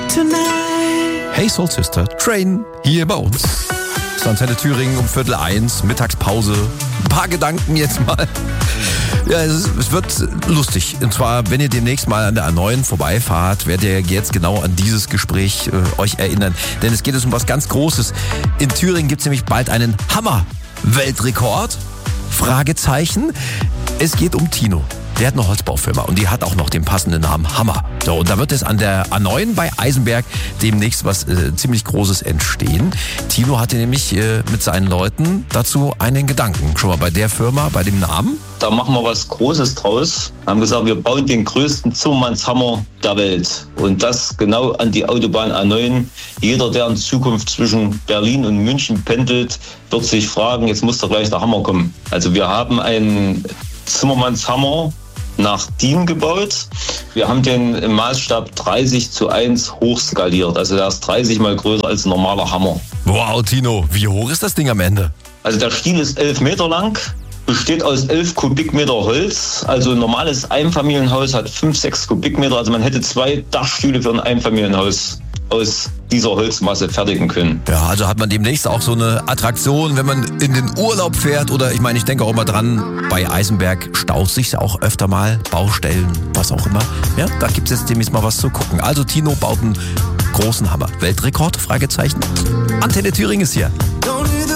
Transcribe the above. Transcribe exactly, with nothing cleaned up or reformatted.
Hey Soul Sister, Train hier bei uns. Das ist Antenne Thüringen um Viertel eins, Mittagspause. Ein paar Gedanken jetzt mal. Ja, es, es wird lustig. Und zwar, wenn ihr demnächst mal an der A neun vorbeifahrt, werdet ihr jetzt genau an dieses Gespräch äh, euch erinnern. Denn es geht jetzt um was ganz Großes. In Thüringen gibt es nämlich bald einen Hammer-Weltrekord. Fragezeichen. Es geht um Tino. Der hat eine Holzbaufirma und die hat auch noch den passenden Namen Hammer. So, und da wird es an der A neun bei Eisenberg demnächst was äh, ziemlich Großes entstehen. Tino hatte nämlich äh, mit seinen Leuten dazu einen Gedanken. Schon mal bei der Firma, bei dem Namen. Da machen wir was Großes draus. Wir haben gesagt, wir bauen den größten Zimmermannshammer der Welt. Und das genau an die Autobahn A neun. Jeder, der in Zukunft zwischen Berlin und München pendelt, wird sich fragen, jetzt muss doch gleich der Hammer kommen. Also wir haben einen Zimmermannshammer nach D I N gebaut. Wir haben den im Maßstab dreißig zu eins hochskaliert. Also der ist dreißig mal größer als ein normaler Hammer. Wow, Tino, wie hoch ist das Ding am Ende? Also der Stiel ist elf Meter lang, besteht aus elf Kubikmeter Holz. Also ein normales Einfamilienhaus hat fünf, sechs Kubikmeter. Also man hätte zwei Dachstühle für ein Einfamilienhaus aus dieser Holzmasse fertigen können. Ja, also hat man demnächst auch so eine Attraktion, wenn man in den Urlaub fährt oder ich meine, ich denke auch immer dran, bei Eisenberg staut sich auch öfter mal, Baustellen, was auch immer. Ja, da gibt es jetzt demnächst mal was zu gucken. Also Tino baut einen großen Hammer. Weltrekord? Fragezeichen. Antenne Thüringen ist hier.